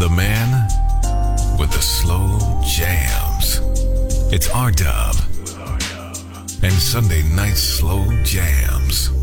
The man with the slow jams. It's R-Dub and Sunday Night Slow Jams.